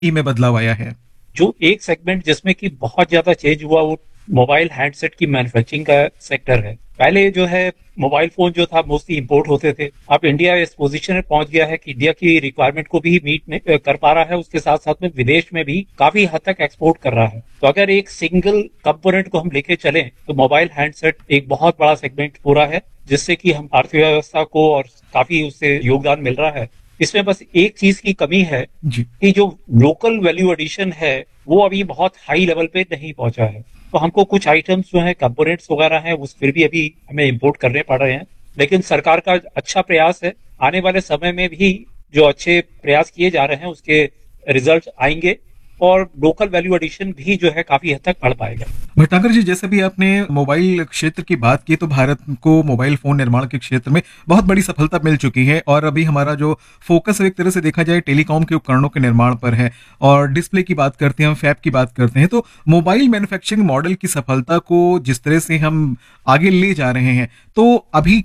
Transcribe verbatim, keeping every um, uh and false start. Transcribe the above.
में बदलाव आया है? जो एक सेगमेंट जिसमें कि बहुत ज्यादा चेंज हुआ वो मोबाइल हैंडसेट की मैन्युफैक्चरिंग का सेक्टर है। पहले जो है मोबाइल फोन जो था मोस्टली इंपोर्ट होते थे। अब इंडिया इस पोजीशन में पहुंच गया है कि इंडिया की रिक्वायरमेंट को भी मीट कर पा रहा है, उसके साथ साथ में विदेश में भी काफी हद तक एक्सपोर्ट कर रहा है। तो अगर एक सिंगल कंपोनेंट को हम लेके चलें तो मोबाइल हैंडसेट एक बहुत बड़ा सेगमेंट हो रहा है, जिससे कि हम अर्थव्यवस्था को और काफी उससे योगदान मिल रहा है। इसमें बस एक चीज की कमी है जी। कि जो लोकल वैल्यू एडिशन है वो अभी बहुत हाई लेवल पे नहीं पहुंचा है। तो हमको कुछ आइटम्स जो है कंपोनेंट्स वगैरह हैं उस फिर भी अभी हमें इंपोर्ट करने पड़ रहे हैं। लेकिन सरकार का अच्छा प्रयास है, आने वाले समय में भी जो अच्छे प्रयास किए जा रहे हैं उसके रिजल्ट आएंगे और लोकल वैल्यू एडिशन भी जो है काफी हद तक बढ़ पाएगा। भटनागर जी, जैसे भी आपने मोबाइल क्षेत्र की बात की, तो भारत को मोबाइल फोन निर्माण के क्षेत्र में बहुत बड़ी सफलता मिल चुकी है और अभी हमारा जो फोकस एक तरह से देखा जाए टेलीकॉम के उपकरणों के निर्माण पर है। और डिस्प्ले की बात करते हैं, हम फैब की बात करते हैं, तो मोबाइल मैन्युफैक्चरिंग मॉडल की सफलता को जिस तरह से हम आगे ले जा रहे हैं, तो अभी